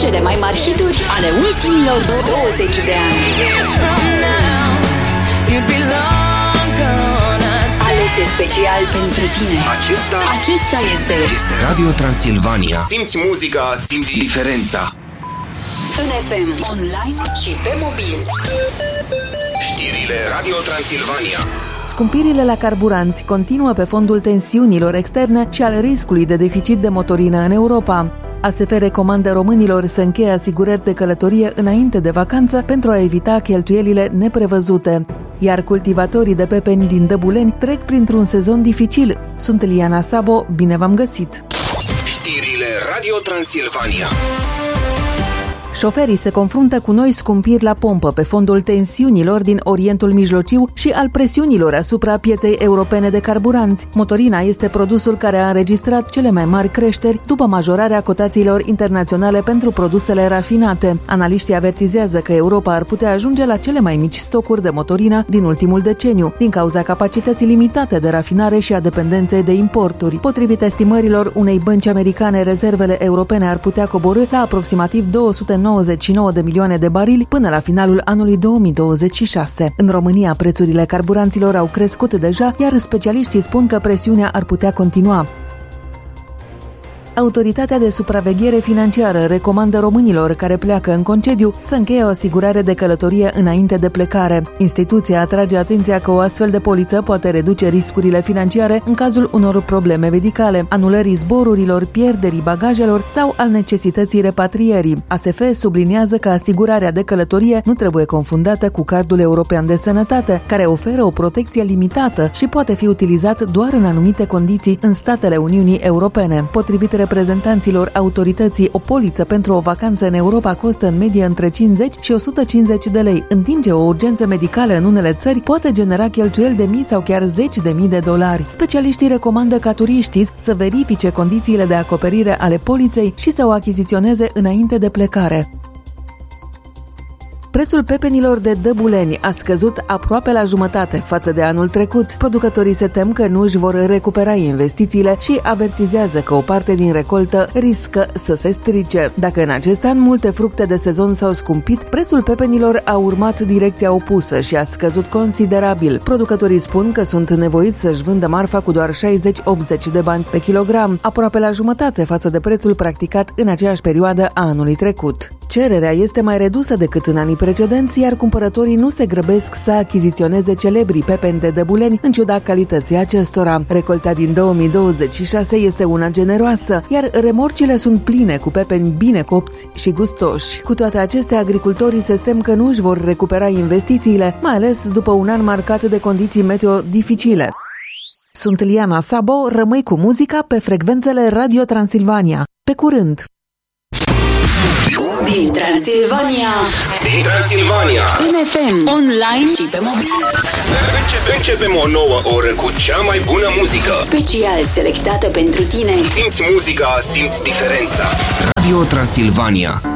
cele mai mari hituri ale ultimilor 20 de ani. Alese special pentru tine. Acesta este Radio Transilvania. Simți muzica, simți diferența. în FM, online și pe mobil. Știrile Radio Transilvania. Scumpirile la carburanți continuă pe fondul tensiunilor externe și al riscului de deficit de motorină în Europa. ASF recomandă românilor să încheie asigurări de călătorie înainte de vacanță pentru a evita cheltuielile neprevăzute. Iar cultivatorii de pepeni din Dăbuleni trec printr-un sezon dificil. Sunt Liana Sabo, bine v-am găsit! Știrile Radio Transilvania. Șoferii se confruntă cu noi scumpiri la pompă pe fondul tensiunilor din Orientul Mijlociu și al presiunilor asupra pieței europene de carburanți. Motorina este produsul care a înregistrat cele mai mari creșteri după majorarea cotațiilor internaționale pentru produsele rafinate. Analiștii avertizează că Europa ar putea ajunge la cele mai mici stocuri de motorină din ultimul deceniu, din cauza capacității limitate de rafinare și a dependenței de importuri. Potrivit estimărilor unei bănci americane, rezervele europene ar putea coborî la aproximativ 299 de milioane de barili până la finalul anului 2026. În România, prețurile carburanților au crescut deja, iar specialiștii spun că presiunea ar putea continua. Autoritatea de supraveghere financiară recomandă românilor care pleacă în concediu să încheie o asigurare de călătorie înainte de plecare. Instituția atrage atenția că o astfel de poliță poate reduce riscurile financiare în cazul unor probleme medicale, anulării zborurilor, pierderii bagajelor sau al necesității repatrierii. ASF subliniază că asigurarea de călătorie nu trebuie confundată cu Cardul European de Sănătate, care oferă o protecție limitată și poate fi utilizat doar în anumite condiții în statele Uniunii Europene. Potrivit reprezentanților autorității, o poliță pentru o vacanță în Europa costă în medie între 50 și 150 de lei, în timp ce o urgență medicală în unele țări poate genera cheltuieli de mii sau chiar zeci de mii de dolari. Specialiștii recomandă ca turiștii să verifice condițiile de acoperire ale poliței și să o achiziționeze înainte de plecare. Prețul pepenilor de Dăbuleni a scăzut aproape la jumătate față de anul trecut. Producătorii se tem că nu își vor recupera investițiile și avertizează că o parte din recoltă riscă să se strice. Dacă în acest an multe fructe de sezon s-au scumpit, prețul pepenilor a urmat direcția opusă și a scăzut considerabil. Producătorii spun că sunt nevoiți să-și vândă marfa cu doar 60-80 de bani pe kilogram, aproape la jumătate față de prețul practicat în aceeași perioadă a anului trecut. Cererea este mai redusă decât în anii precedenți, iar cumpărătorii nu se grăbesc să achiziționeze celebrii pepeni de Dăbuleni în ciuda calității acestora. Recolta din 2026 este una generoasă, iar remorcile sunt pline cu pepeni bine copți și gustoși. Cu toate acestea, agricultorii se tem că nu își vor recupera investițiile, mai ales după un an marcat de condiții meteo dificile. Sunt Liana Sabo, rămâi cu muzica pe frecvențele Radio Transilvania. Pe curând! Din Transilvania, în FM, online și pe mobil. Începem o nouă oră cu cea mai bună muzică. Special selectată pentru tine. Simți muzica, simți diferența. Radio Transilvania.